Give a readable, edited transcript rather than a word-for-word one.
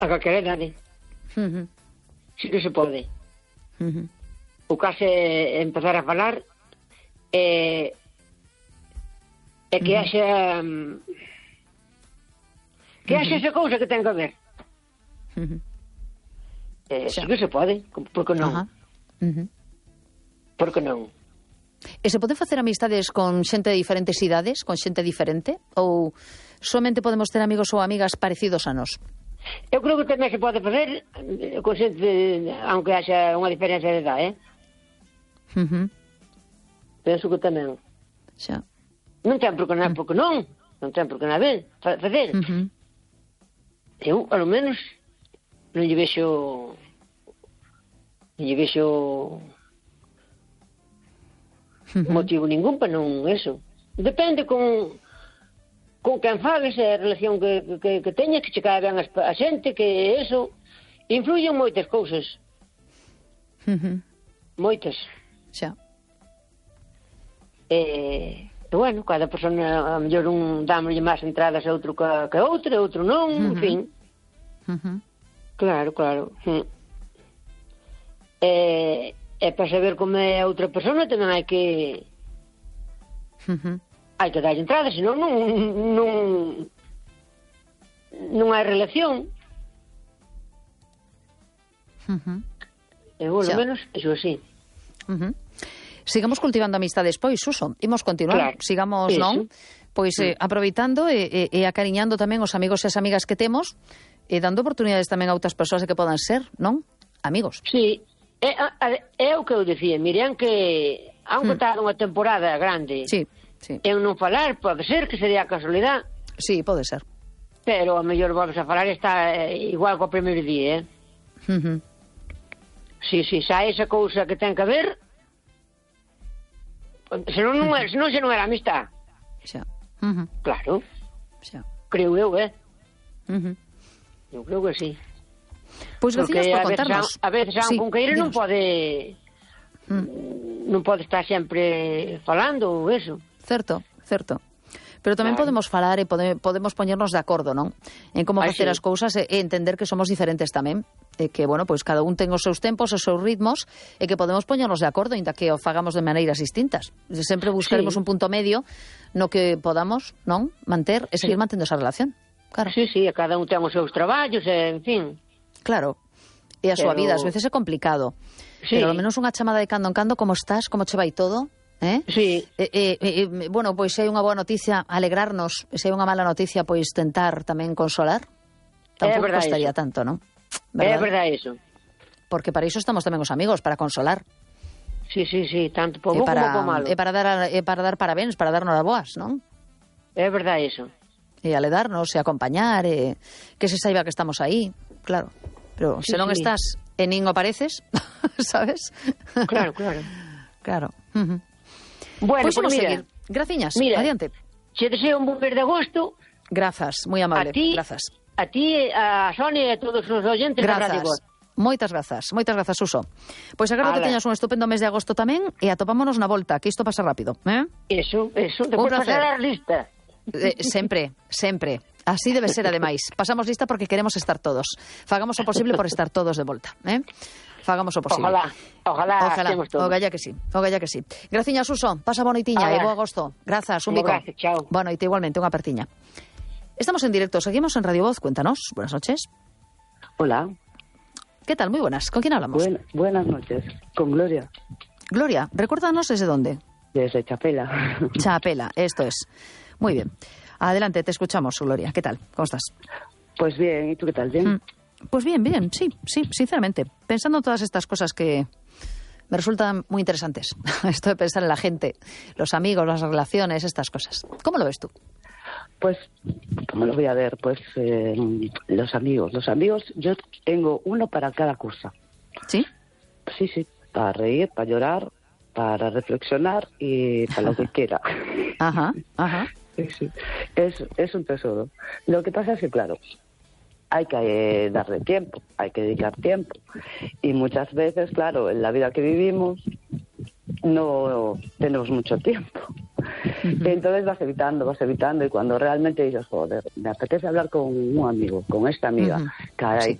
A calquera idade. Sí que se pode. O caso é empezar a falar e que haxa esa cousa que ten que ver. Sí que se pode, por que non? Por que non? E se poden facer amistades con xente de diferentes idades, con xente diferente? Ou somente podemos ter amigos ou amigas parecidos a nós? Eu creo que tamén se pode facer con xente, aunque haxa unha diferencia de edad, Penso que tamén. Xa. Non ten por que non, non ten por que non facer. Eu, ao menos, non lle vexo motivo ningún para non eso. Depende con quen fales, a relación que teñas, que che cae ben a xente, que eso influyen moitas cousas. Moitas. Xa. Bueno, cada persona a mellor un dámoslle máis entradas a outro que a outro, e outro non, en fin. Claro. E para saber como é a outra persona tamén hai que darlle entrada, senón non hai relación. E bueno, menos, eso sí. Sigamos cultivando amistades, pois, Suso. Imos continuar, sigamos, non? Pois aproveitando e acariñando tamén os amigos e as amigas que temos e dando oportunidades tamén a outras persoas que podan ser, non? Amigos. Sí. É o que eu dicía, Miriam, que aunque está unha temporada grande en non falar, pode ser que sería casualidade. Sí, pode ser. Pero a mellor volves a falar está igual que o primeiro día, Si xa esa cousa que ten que ver, senón xa non era amistad. Xa. Claro. Xa. Creo eu, Eu creo que sí. Pois gracias por contarnos. A veces a un conqueiro non pode estar sempre falando ou eso. Certo. Pero tamén podemos falar e podemos poñernos de acordo, non? En como facer as cousas e entender que somos diferentes tamén. E que, bueno, pois cada un ten os seus tempos, os seus ritmos, e que podemos poñernos de acordo, inda que o fagamos de maneiras distintas. Sempre buscaremos un punto medio no que podamos, non? Manter e seguir mantendo esa relación. Claro. Sí, cada un ten os seus traballos, en fin. Claro. E a súa vida, ás veces é complicado. Pero ao menos unha chamada de cando en cando, como estás, como che vai todo... Sí. Bueno, pois se hai unha boa noticia, alegrarnos, se hai unha mala noticia, pois tentar tamén consolar. Tampouco costaría tanto, non? É verdade iso. Porque para iso estamos tamén os amigos, para consolar. Sí, tanto por bo como por malo. E para dar parabéns, para dar noraboas, non? É verdade iso. E aledarnos, e acompañar, e que se saiba que estamos aí, claro. Pero se non estás e nin o pareces, sabes? Claro. Bueno, pois vamos seguir. Graciñas, adiante. Che deseo un buen mes de agosto. Grazas, moi amable. Grazas. A ti, a Sonia e a todos os oyentes da Radio Voz. Moitas grazas, Suso. Pois agardo que teñas un estupendo mes de agosto tamén e atopámonos na volta, que isto pasa rápido. Eso, depois pasar a lista. Sempre. Así debe ser, ademais. Pasamos lista porque queremos estar todos. Fagamos o posible por estar todos de volta. Fagamos o posible. Ojalá estemos todos. Ogalla que sí. Graciña, Suso. Pasa boa noitiña e bo agosto. Grazas, un bico. Gracias, chao. Boa noite, igualmente, unha apertiña. Estamos en directo, seguimos en Radio Voz. Cuéntanos. Buenas noches. Hola. ¿Qué tal? Muy buenas. ¿Con quién hablamos? Buenas noches. Con Gloria. Gloria, recuérdanos desde dónde. Desde Chapela. Chapela, esto es. Muy bien. Adelante, te escuchamos, Gloria. ¿Qué tal? ¿Cómo estás? Pues bien, ¿y tú qué tal? ¿Bien? Pues bien, sí, sinceramente. Pensando en todas estas cosas que me resultan muy interesantes. Esto de pensar en la gente, los amigos, las relaciones, estas cosas. ¿Cómo lo ves tú? Pues, ¿cómo lo voy a ver? Pues los amigos, yo tengo uno para cada cosa. ¿Sí? Sí, para reír, para llorar, para reflexionar y para lo que quiera. Ajá. Sí. Es un tesoro. Lo que pasa es que, claro, hay que darle tiempo, hay que dedicar tiempo. Y muchas veces, claro, en la vida que vivimos no tenemos mucho tiempo. Y entonces vas evitando, y cuando realmente dices, joder, me apetece hablar con un amigo, con esta amiga, Carai,